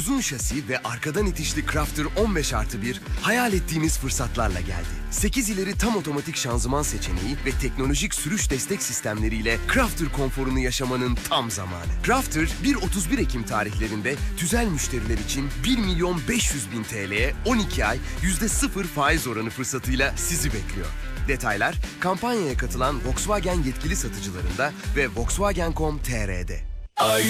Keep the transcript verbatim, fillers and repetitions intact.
Uzun şasi ve arkadan itişli Crafter on beş artı bir hayal ettiğimiz fırsatlarla geldi. sekiz ileri tam otomatik şanzıman seçeneği ve teknolojik sürüş destek sistemleriyle Crafter konforunu yaşamanın tam zamanı. Crafter bir otuz bir Ekim tarihlerinde tüzel müşteriler için bir milyon beş yüz bin T L'ye on iki ay yüzde sıfır faiz oranı fırsatıyla sizi bekliyor. Detaylar kampanyaya katılan Volkswagen yetkili satıcılarında ve volkswagen nokta com nokta tr'de.